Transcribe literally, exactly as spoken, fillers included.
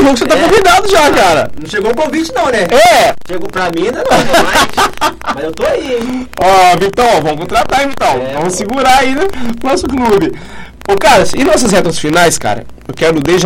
jogo que você tá É. convidado já, cara. Não chegou o convite não, né? É. Chegou pra mim ainda não, mas, mas eu tô aí, hein? Ó, Vitão, vamos contratar, hein, Vitão? É, vamos pô. segurar aí, né? Nosso clube. Ô, cara, e nossas retas finais, cara? Eu quero desde